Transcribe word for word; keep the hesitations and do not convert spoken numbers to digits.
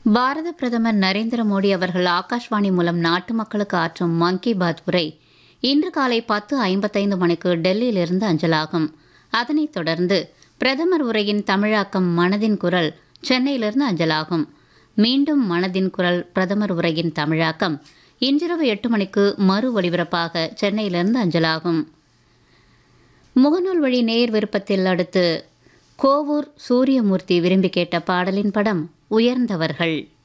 பாரத பிரதமர் நரேந்திர மோடி அவர்கள் ஆகாஷ்வாணி மூலம் நாட்டு மக்களுக்கு ஆற்றும் மன் கி பாத் உரை இன்று காலை பத்து ஐம்பத்தைந்து மணிக்கு டெல்லியிலிருந்து அஞ்சலாகும். அதனைத் தொடர்ந்து பிரதமர் உரையின் தமிழாக்கம் மனதின் குரல் சென்னையிலிருந்து அஞ்சலாகும். மீண்டும் மனதின் குரல் பிரதமர் உரையின் தமிழாக்கம் இன்றிரவு எட்டு மணிக்கு மறு ஒலிபரப்பாக சென்னையிலிருந்து அஞ்சலாகும். முகநூல் வழி நேர் விருப்பத்தில் அடுத்து கோவூர் சூரியமூர்த்தி விரும்பி கேட்ட பாடலின் படம் உயர்ந்தவர்கள்.